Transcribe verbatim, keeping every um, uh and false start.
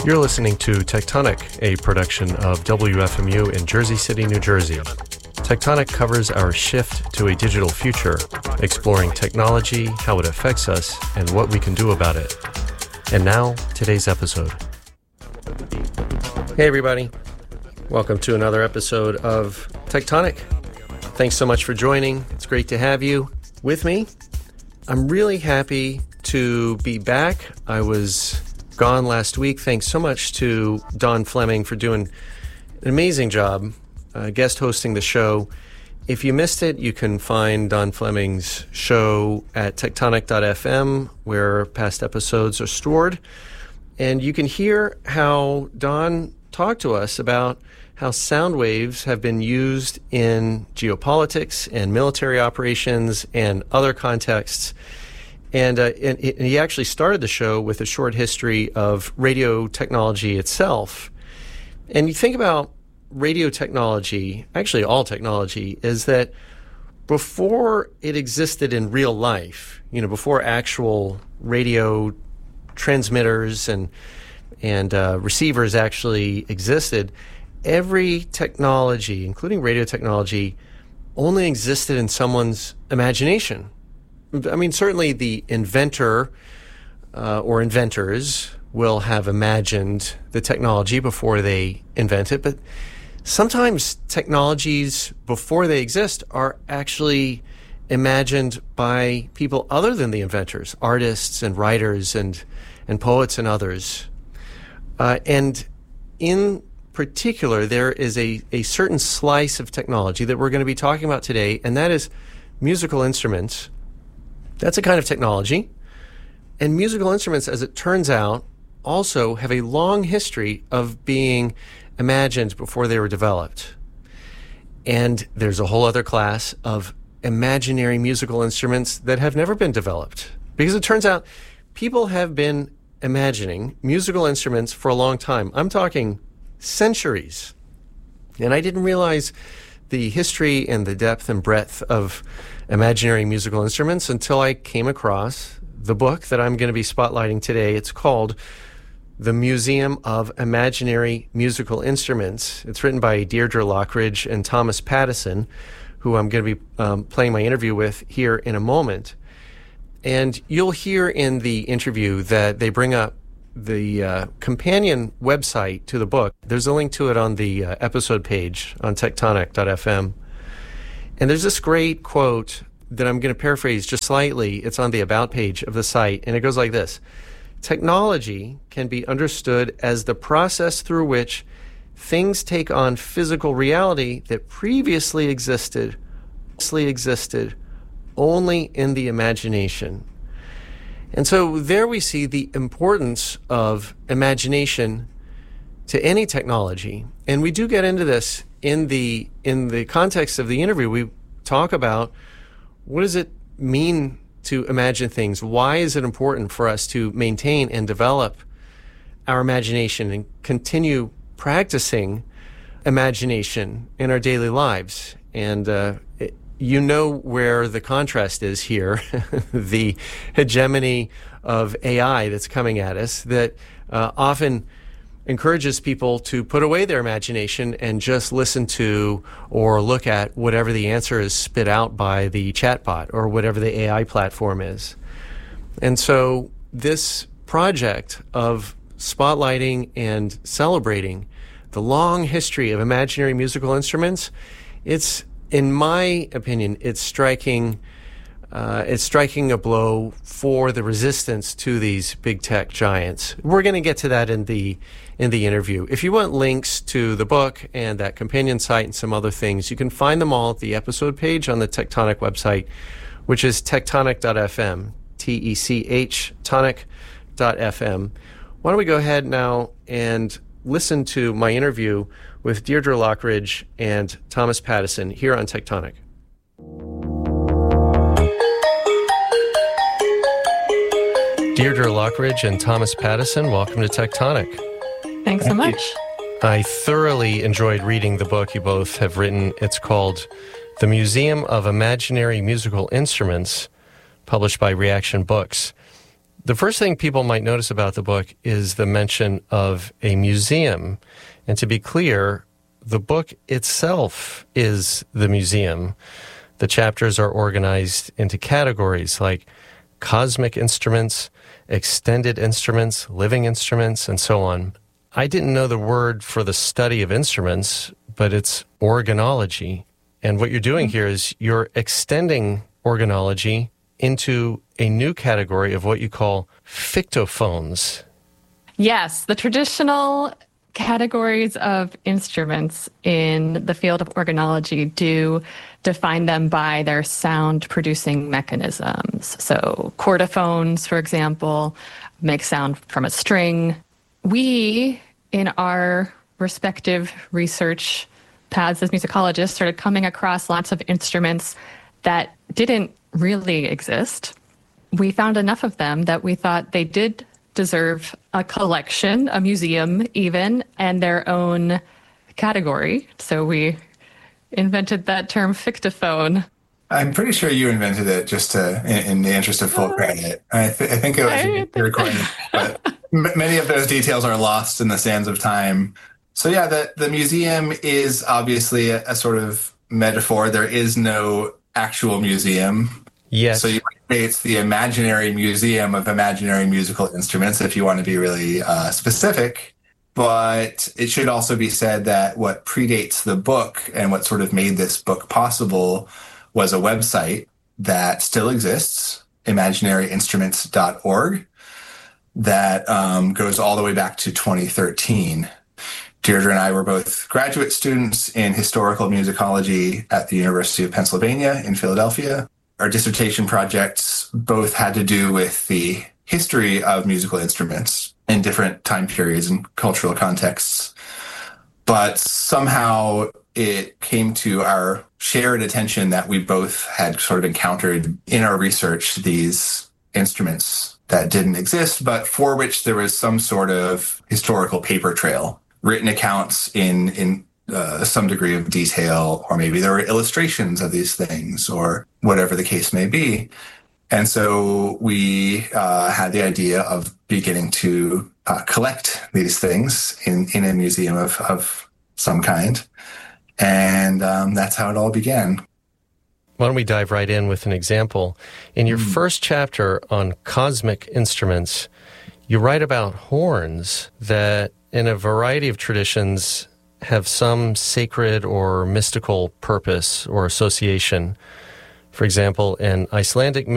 You're listening to Tectonic, a production of W F M U in Jersey City, New Jersey. Tectonic covers our shift to a digital future, exploring technology, how it affects us, and what we can do about it. And now, today's episode. Hey everybody, welcome to another episode of Tectonic. Thanks so much for joining. It's great to have you with me. I'm really happy to be back. I was gone last week. Thanks so much to Don Fleming for doing an amazing job uh, guest hosting the show. If you missed it, you can find Don Fleming's show at tectonic dot f m, where past episodes are stored. And you can hear how Don talked to us about how sound waves have been used in geopolitics and military operations and other contexts. And, uh, and he actually started the show with a short history of radio technology itself. And you think about radio technology, actually all technology, is that before it existed in real life, you know, before actual radio transmitters and and uh, receivers actually existed, every technology, including radio technology, only existed in someone's imagination. I mean, certainly the inventor uh, or inventors will have imagined the technology before they invent it, but sometimes technologies before they exist are actually imagined by people other than the inventors, artists and writers and, and poets and others. Uh, and in particular, there is a, a certain slice of technology that we're going to be talking about today, and that is musical instruments. That's a kind of technology. And musical instruments, as it turns out, also have a long history of being imagined before they were developed. And there's a whole other class of imaginary musical instruments that have never been developed. Because it turns out people have been imagining musical instruments for a long time. I'm talking centuries. And I didn't realize the history and the depth and breadth of imaginary musical instruments until I came across the book that I'm going to be spotlighting today. It's called The Museum of Imaginary Musical Instruments. It's written by Deirdre Lockridge and Thomas Pattison, who I'm going to be um, playing my interview with here in a moment. And you'll hear in the interview that they bring up the uh, companion website to the book. There's a link to it on the uh, episode page on tectonic dot f m. And there's this great quote that I'm going to paraphrase just slightly. It's on the About page of the site, and it goes like this. Technology can be understood as the process through which things take on physical reality that previously existed, previously existed only in the imagination. And so there we see the importance of imagination to any technology. And we do get into this in the in the context of the interview. We talk about what does it mean to imagine things? Why is it important for us to maintain and develop our imagination and continue practicing imagination in our daily lives? And uh, it, you know where the contrast is here, the hegemony of A I that's coming at us that uh, often encourages people to put away their imagination and just listen to or look at whatever the answer is spit out by the chatbot or whatever the A I platform is. And so this project of spotlighting and celebrating the long history of imaginary musical instruments, it's, in my opinion, it's striking uh, it's striking a blow for the resistance to these big tech giants. We're going to get to that in the in the interview. If you want links to the book and that companion site and some other things, you can find them all at the episode page on the Tectonic website, which is tectonic dot f m, T E C H, tonic dot f m. Why don't we go ahead now and listen to my interview with Deirdre Lockridge and Thomas Pattison here on Tectonic. Deirdre Lockridge and Thomas Pattison, welcome to Tectonic. Thanks so much. I thoroughly enjoyed reading the book you both have written. It's called The Museum of Imaginary Musical Instruments, published by Reaction Books. The first thing people might notice about the book is the mention of a museum. And to be clear, the book itself is the museum. The chapters are organized into categories like cosmic instruments, extended instruments, living instruments, and so on. I didn't know the word for the study of instruments, but it's organology. And what you're doing here is you're extending organology into a new category of what you call fictophones. Yes, the traditional categories of instruments in the field of organology do define them by their sound-producing mechanisms. So chordophones, for example, make sound from a string. We, in our respective research paths as musicologists, started coming across lots of instruments that didn't really exist. We found enough of them that we thought they did deserve a collection, a museum even, and their own category. So we invented that term fictophone. I'm pretty sure you invented it just to, in, in the interest of full credit. I, th- I think it was a recording, but m- many of those details are lost in the sands of time. So yeah, the, the museum is obviously a, a sort of metaphor. There is no actual museum. Yes. So you it's the imaginary museum of imaginary musical instruments, if you want to be really uh, specific. But it should also be said that what predates the book and what sort of made this book possible was a website that still exists, imaginary instruments dot org, that um, goes all the way back to twenty thirteen. Deirdre and I were both graduate students in historical musicology at the University of Pennsylvania in Philadelphia. Our dissertation projects both had to do with the history of musical instruments in different time periods and cultural contexts. But somehow it came to our shared attention that we both had sort of encountered in our research these instruments that didn't exist, but for which there was some sort of historical paper trail, written accounts in, in Uh, some degree of detail, or maybe there were illustrations of these things, or whatever the case may be. And so we uh, had the idea of beginning to uh, collect these things in, in a museum of, of some kind. And um, that's how it all began. Why don't we dive right in with an example? In your mm. first chapter on cosmic instruments, you write about horns that in a variety of traditions have some sacred or mystical purpose or association. For example, in Icelandic